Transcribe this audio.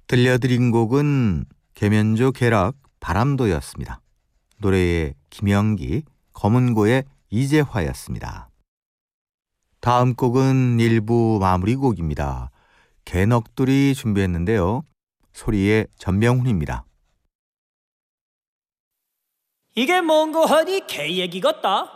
들려드린 곡은 계면조 계락 바람도였습니다. 노래의 김영기, 검은고의 이재화였습니다. 다음 곡은 1부 마무리곡입니다. 개넋두리 준비했는데요. 소리의 전병훈입니다. 이게 뭔고 하니 개 얘기 같다.